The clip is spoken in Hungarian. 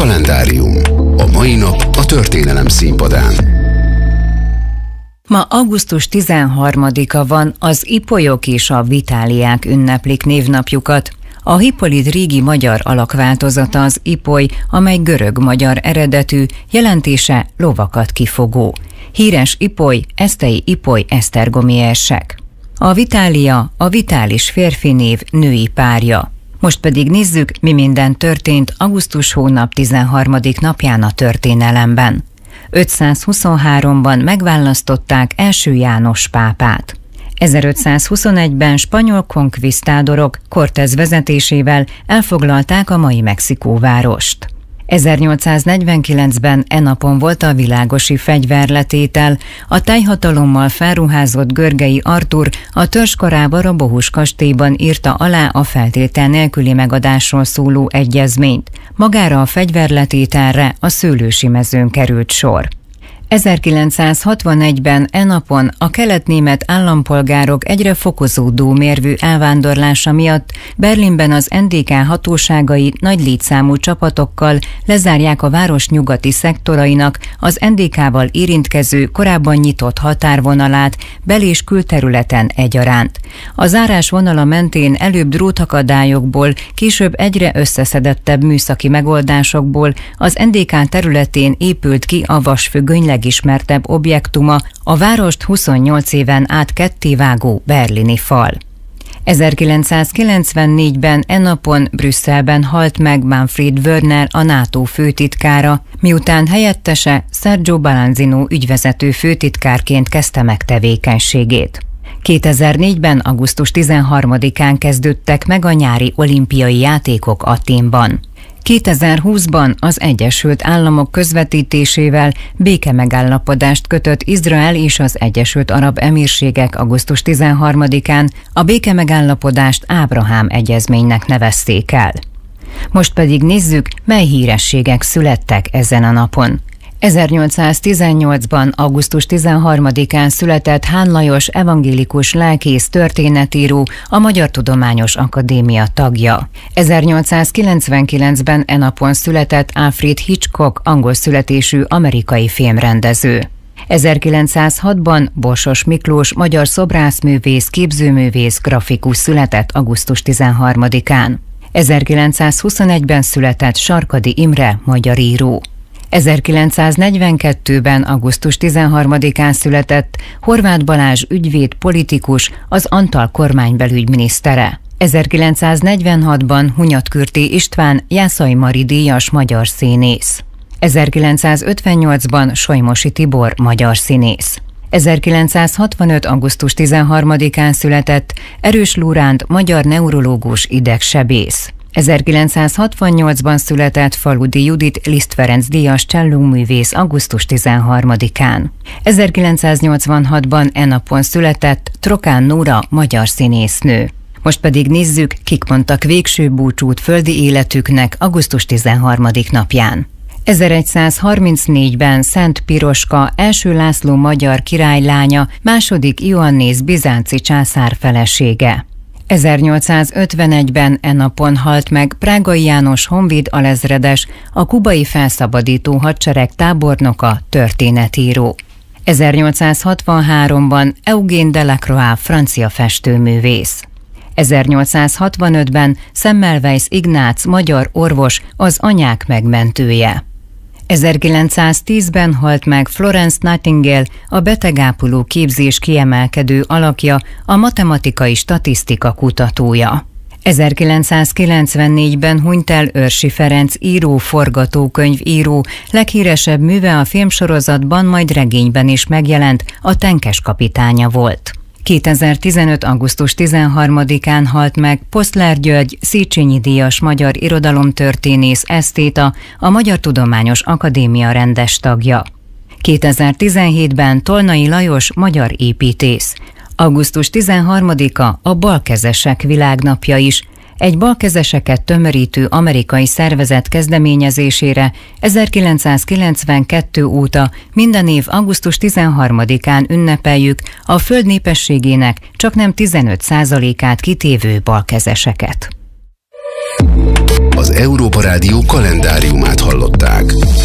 Kalendárium. A mai nap a történelem színpadán. Ma augusztus 13-a van, az ipolyok és a vitáliák ünneplik névnapjukat. A Hippolyt régi magyar alakváltozata az ipoly, amely görög-magyar eredetű, jelentése lovakat kifogó. Híres ipoly, esztei ipoly esztergomiesek. A vitália a vitális férfi név női párja. Most pedig nézzük, mi minden történt augusztus hónap 13. napján a történelemben. 523-ban megválasztották első János pápát. 1521-ben spanyol konkvisztádorok Cortés vezetésével elfoglalták a mai Mexikóvárost. 1849-ben e napon volt a világosi fegyverletétel. A tájhatalommal felruházott Görgei Artúr a törzskarában a Bohus kastélyban írta alá a feltétel nélküli megadásról szóló egyezményt. Magára a fegyverletételre a Szőlősi mezőn került sor. 1961-ben e napon a kelet-német állampolgárok egyre fokozódó mérvű elvándorlása miatt Berlinben az NDK hatóságai nagy létszámú csapatokkal lezárják a város nyugati szektorainak az NDK-val érintkező, korábban nyitott határvonalát bel- és külterületen egyaránt. A zárás vonala mentén előbb drótakadályokból, később egyre összeszedettebb műszaki megoldásokból az NDK területén épült ki a vasfüggöny legismertebb objektuma, a várost 28 éven át kettévágó berlini fal. 1994-ben e napon Brüsszelben halt meg Manfred Wörner, a NATO főtitkára, miután helyettese Sergio Balanzino ügyvezető főtitkárként kezdte meg tevékenységét. 2004-ben augusztus 13-án kezdődtek meg a nyári olimpiai játékok Athénban. 2020-ban az Egyesült Államok közvetítésével békemegállapodást kötött Izrael és az Egyesült Arab Emírségek augusztus 13-án, a békemegállapodást Ábrahám egyezménynek nevezték el. Most pedig nézzük, mely hírességek születtek ezen a napon. 1818-ban, augusztus 13-án született Hán Lajos evangélikus lelkész, történetíró, a Magyar Tudományos Akadémia tagja. 1899-ben e napon született Alfred Hitchcock, angol születésű amerikai filmrendező. 1906-ban Borsos Miklós, magyar szobrászművész, képzőművész, grafikus született augusztus 13-án. 1921-ben született Sarkady Imre, magyar író. 1942-ben augusztus 13-án született Horváth Balázs ügyvéd, politikus, az Antal kormány belügyminisztere. 1946-ban Hunyatkürti István, Jászai Mari díjas magyar színész. 1958-ban Solymosi Tibor, magyar színész. 1965. augusztus 13-án született Erős Lóránd, magyar neurológus, idegsebész. 1968-ban született Faludi Judit, Liszt Ferenc díjas csellóművész augusztus 13-án. 1986-ban e napon született Trokán Nóra, magyar színésznő. Most pedig nézzük, kik mondtak végső búcsút földi életüknek augusztus 13. napján. 1134-ben Szent Piroska, első László magyar királylánya, második Ioannész bizánci császár felesége. 1851-ben e napon halt meg Prágai János honvéd alezredes, a kubai felszabadító hadsereg tábornoka, történetíró. 1863-ban Eugène Delacroix, francia festőművész. 1865-ben Semmelweis Ignác, magyar orvos, az anyák megmentője. 1910-ben halt meg Florence Nightingale, a betegápoló képzés kiemelkedő alakja, a matematikai statisztika kutatója. 1994-ben hunyt el Őrsi Ferenc író, forgatókönyvíró, leghíresebb műve a filmsorozatban, majd regényben is megjelent, a Tenkes kapitánya volt. 2015. augusztus 13-án halt meg Poszler György, Széchenyi díjas magyar irodalomtörténész, esztéta, a Magyar Tudományos Akadémia rendes tagja. 2017-ben Tolnai Lajos, magyar építész. Augusztus 13-a a balkezesek világnapja is. Egy balkezeseket tömörítő amerikai szervezet kezdeményezésére 1992 óta minden év augusztus 13-án ünnepeljük a föld népességének csaknem 15%-át kitévő balkezeseket. Az Európa Rádió kalendáriumát hallott.